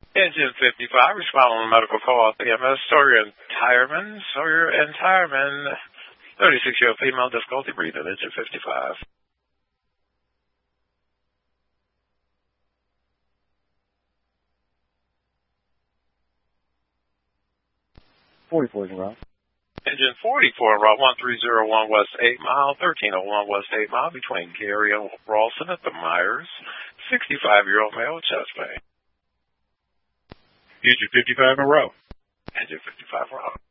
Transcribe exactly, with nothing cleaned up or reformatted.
Engine fifty-five, responding on medical call at the M S. Sawyer and Tireman. Sawyer and Tireman. thirty-six-year-old female, difficulty breathing. Engine fifty-five. forty-four is en route. Engine forty-four, route one three zero one West eight Mile, thirteen oh one West eight Mile, between Gary and Ralston at the Myers. sixty-five-year-old male, chest pain. Engine fifty-five en route. Engine fifty-five, route.